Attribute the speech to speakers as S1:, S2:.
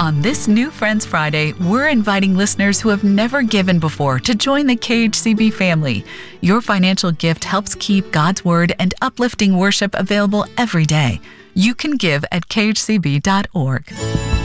S1: On this new Friends Friday, we're inviting listeners who have never given before to join the KHCB family. Your financial gift helps keep God's Word and uplifting worship available every day. You can give at khcb.org.